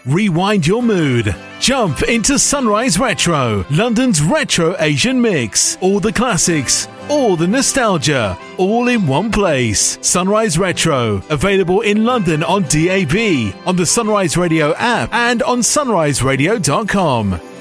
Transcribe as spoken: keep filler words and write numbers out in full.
Rewind your mood. Jump into Sunrise Retro, London's retro Asian mix. All the classics, all the nostalgia, all in one place. Sunrise Retro, available in London on D A B, on the Sunrise Radio app and on sunrise radio dot com.